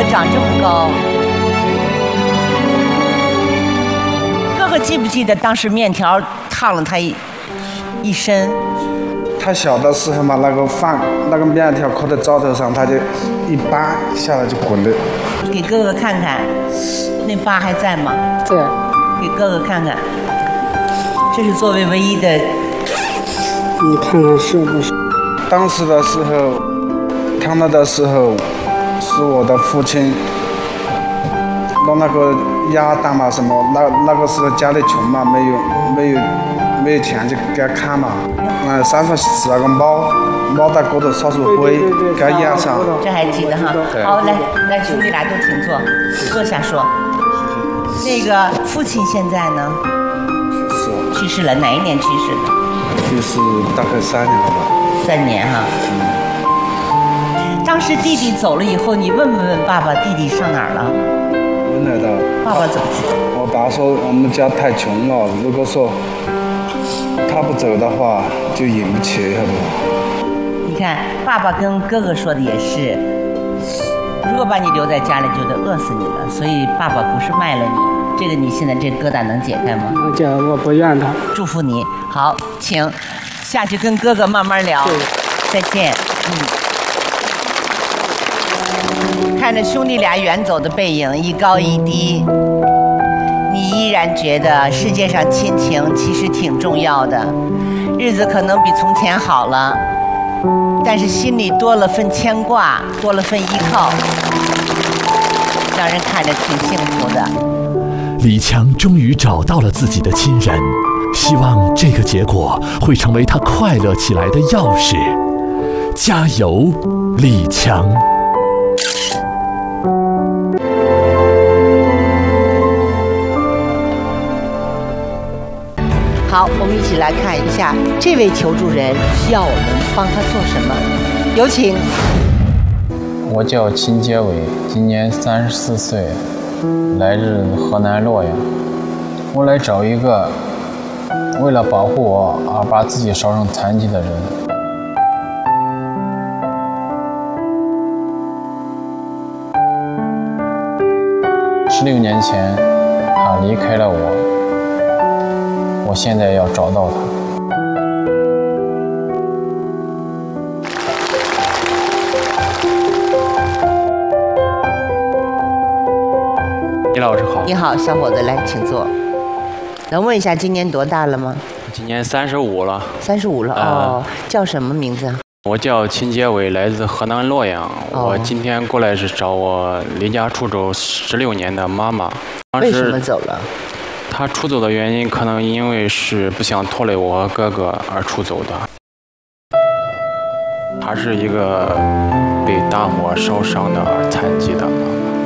长这么高。哥哥记不记得当时面条烫了他一身？ 他小的时候嘛，那个面条扣在灶头上，他就一扒下来就滚了。 给哥哥看看，那疤还在吗？ 在。 给哥哥看看，这是作为唯一的。 你看看是不是？ 当时的时候，烫了的时候，是我的父亲弄那个鸭蛋嘛什么，那个时候家里穷嘛，没有钱就给他看嘛，山上是那个猫在锅头烧出灰，给他压上。 这还记得哈？好，来兄弟俩都请坐，坐下说。那个父亲现在呢？去世了，哪一年去世的？ 去世大概3年了吧。 3年哈。当时弟弟走了以后，你问爸爸弟弟上哪儿了？ 问了的。 爸爸怎么说？ 我爸说我们家太穷了，如果说他不走的话，就引不起，好不好？ 你看，爸爸跟哥哥说的也是，如果把你留在家里，就得饿死你了。所以爸爸不是卖了你。这个你现在这疙瘩能解开吗？ 我不怨他。 祝福你。好，请下去跟哥哥慢慢聊。再见。看着兄弟俩远走的背影，一高一低，你依然觉得世界上亲情其实挺重要的。日子可能比从前好了，但是心里多了份牵挂，多了份依靠，让人看着挺幸福的。 李强终于找到了自己的亲人，希望这个结果会成为他快乐起来的钥匙。加油，李强！ 好，我们一起来看一下这位求助人需要我们帮他做什么。有请。 我叫秦杰伟，今年34岁，来自河南洛阳。我来找一个为了保护我而把自己烧成残疾的人。16年前，他离开了我，我现在要找到他。 李老师好。 你好，小伙子，来，请坐。能问一下今年多大了吗？ 今年35了。 35了哦。叫什么名字？ 我叫秦杰伟，来自河南洛阳。我今天过来是找我离家出走16年的妈妈。 为什么走了？ 她出走的原因可能因为是不想拖累我和哥哥而出走的。她是一个被大火烧伤的残疾的妈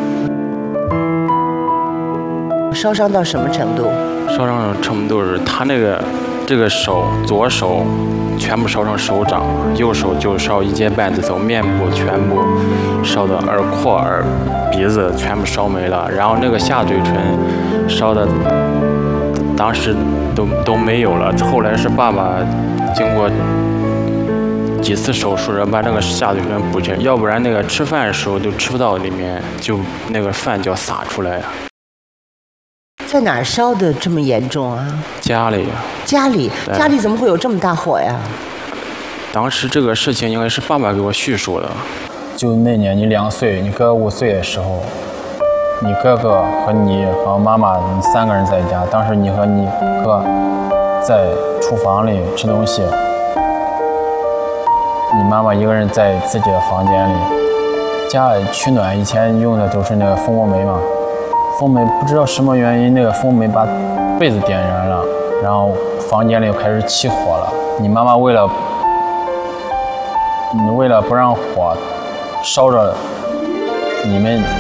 妈。烧伤到什么程度？ 烧伤的程度是她这个手，左手全部烧成手掌，右手就烧1节半子头，面部全部烧的耳廓、鼻子全部烧没了，然后那个下嘴唇烧的当时都没有了。后来是爸爸经过几次手术，把那个下嘴唇补起来，要不然那个吃饭的时候就吃不到里面，就那个饭就要洒出来。 在哪儿烧的这么严重啊？ 家里。 家里怎么会有这么大火呀？ 当时这个事情应该是爸爸给我叙述的。 就那年你2岁，你哥5岁的时候，你哥哥和你和妈妈，你3个人在家。当时你和你哥在厨房里吃东西，你妈妈一个人在自己的房间里。家里取暖以前用的都是那个蜂窝煤嘛。蜂煤不知道什么原因，那个蜂煤把被子点燃了，然后房间里又开始起火了。你妈妈为了不让火烧着你们